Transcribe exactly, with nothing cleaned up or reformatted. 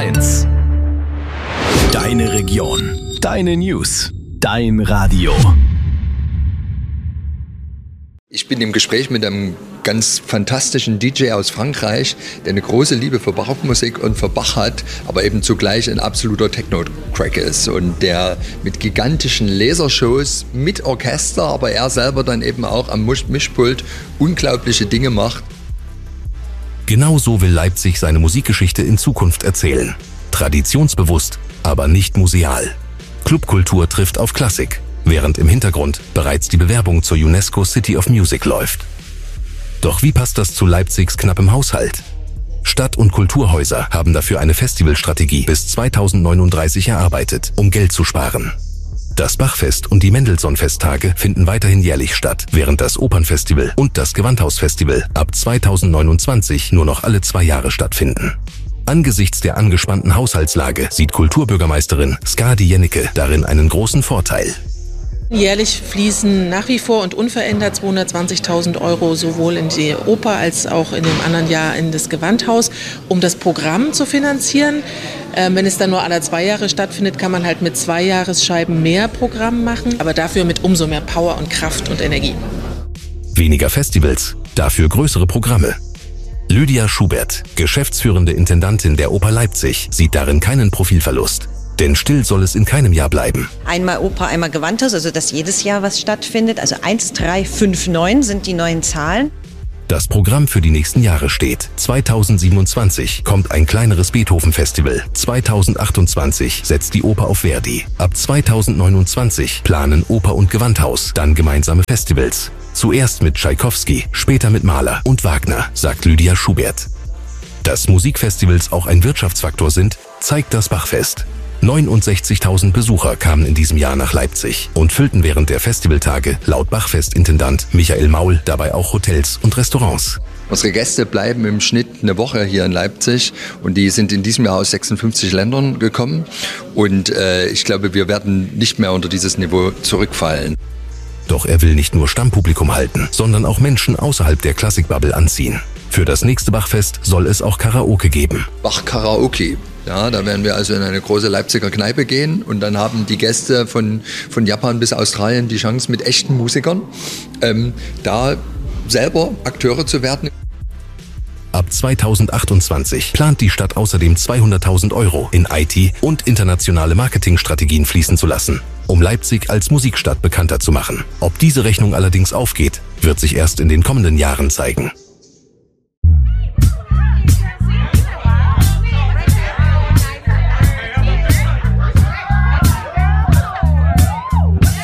eins. Deine Region, deine News, dein Radio. Ich bin im Gespräch mit einem ganz fantastischen D J aus Frankreich, der eine große Liebe für Barockmusik und für Bach hat, aber eben zugleich ein absoluter Techno-Crack ist und der mit gigantischen Lasershows mit Orchester, aber er selber dann eben auch am Mischpult unglaubliche Dinge macht. Genau so will Leipzig seine Musikgeschichte in Zukunft erzählen. Traditionsbewusst, aber nicht museal. Clubkultur trifft auf Klassik, während im Hintergrund bereits die Bewerbung zur UNESCO City of Music läuft. Doch wie passt das zu Leipzigs knappem Haushalt? Stadt- und Kulturhäuser haben dafür eine Festivalstrategie bis zweitausendneununddreißig erarbeitet, um Geld zu sparen. Das Bachfest und die Mendelssohn-Festtage finden weiterhin jährlich statt, während das Opernfestival und das Gewandhausfestival ab zweitausendneunundzwanzig nur noch alle zwei Jahre stattfinden. Angesichts der angespannten Haushaltslage sieht Kulturbürgermeisterin Skadi Jennecke darin einen großen Vorteil. Jährlich fließen nach wie vor und unverändert zweihundertzwanzigtausend Euro sowohl in die Oper als auch in dem anderen Jahr in das Gewandhaus, um das Programm zu finanzieren. Ähm, wenn es dann nur alle zwei Jahre stattfindet, kann man halt mit zwei Jahresscheiben mehr Programm machen, aber dafür mit umso mehr Power und Kraft und Energie. Weniger Festivals, dafür größere Programme. Lydia Schubert, geschäftsführende Intendantin der Oper Leipzig, sieht darin keinen Profilverlust. Denn still soll es in keinem Jahr bleiben. Einmal Oper, einmal Gewandhaus, also dass jedes Jahr was stattfindet. Also eins, drei, fünf, neun sind die neuen Zahlen. Das Programm für die nächsten Jahre steht. zweitausendsiebenundzwanzig kommt ein kleineres Beethoven-Festival. zweitausendachtundzwanzig setzt die Oper auf Verdi. Ab zweitausendneunundzwanzig planen Oper und Gewandhaus dann gemeinsame Festivals. Zuerst mit Tschaikowski, später mit Mahler und Wagner, sagt Lydia Schubert. Dass Musikfestivals auch ein Wirtschaftsfaktor sind, zeigt das Bachfest. neunundsechzigtausend Besucher kamen in diesem Jahr nach Leipzig und füllten während der Festivaltage laut Bachfest-Intendant Michael Maul dabei auch Hotels und Restaurants. Unsere Gäste bleiben im Schnitt eine Woche hier in Leipzig und die sind in diesem Jahr aus sechsundfünfzig Ländern gekommen und äh, ich glaube, wir werden nicht mehr unter dieses Niveau zurückfallen. Doch er will nicht nur Stammpublikum halten, sondern auch Menschen außerhalb der Klassikbubble anziehen. Für das nächste Bachfest soll es auch Karaoke geben. Bach-Karaoke. Ja, da werden wir also in eine große Leipziger Kneipe gehen und dann haben die Gäste von, von Japan bis Australien die Chance, mit echten Musikern ähm, da selber Akteure zu werden. Ab zweitausendachtundzwanzig plant die Stadt außerdem zweihunderttausend Euro in I T und internationale Marketingstrategien fließen zu lassen, um Leipzig als Musikstadt bekannter zu machen. Ob diese Rechnung allerdings aufgeht, wird sich erst in den kommenden Jahren zeigen.